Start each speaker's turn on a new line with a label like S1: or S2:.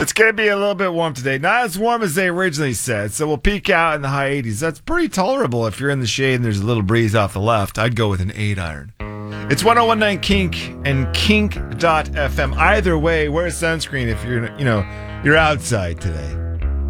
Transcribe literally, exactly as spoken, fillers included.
S1: It's going to be a little bit warm today. Not as warm as they originally said, so we'll peak out in the high eighties. That's pretty tolerable if you're in the shade and there's a little breeze off the left. I'd go with an eight iron. It's one oh one point nine Kink and kink dot f m. Either way, wear sunscreen if you're, you know, you're outside today.